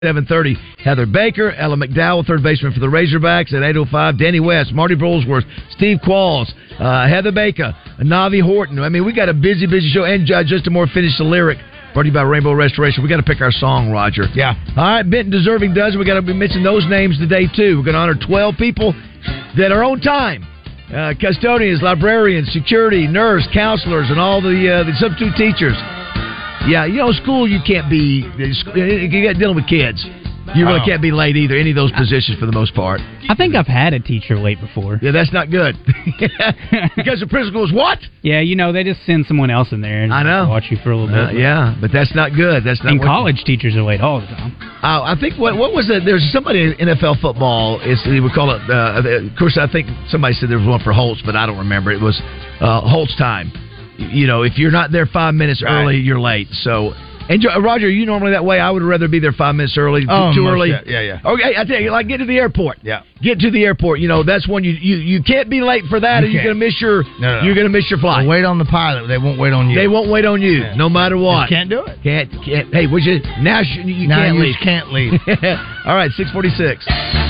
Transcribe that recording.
7:30, Heather Baker, Ella McDowell, third baseman for the Razorbacks. At 8:05, Danny West, Marty Brolsworth, Steve Qualls, Heather Baker, Navi Horton. I mean, we got a busy show. And Justin Moore finished the lyric brought to you by Rainbow Restoration. We got to pick our song, Roger. Yeah. All right, Benton Deserving Dozen. We got to be mentioning those names today, too. We're going to honor 12 people that are on time. Custodians, librarians, security, nurse, counselors, and all the substitute teachers. Yeah, school you can't be. You got dealing with kids. You really can't be late either. Any of those positions for the most part. I think I've had a teacher late before. Yeah, that's not good. Because the principal goes, what? Yeah, they just send someone else in there and I know. watch you for a little bit. Yeah, but that's not good. That's not. And college teachers are late all the time. I think what was it? There's somebody in NFL football. They would call it. Of course, I think somebody said there was one for Holtz, but I don't remember. It was Holtz time. If you're not there 5 minutes early, you're late. So, and Roger, are you normally that way? I would rather be there 5 minutes early. Too early. Yeah. Okay, I tell you, like get to the airport. Yeah, get to the airport. That's when you can't be late for that, or you're gonna miss your you're gonna miss your flight. Well, wait on the pilot. They won't wait on you. They won't wait on you, no matter what. You can't do it. Can't. Hey, you can't leave. Can't leave. All right, 6:46.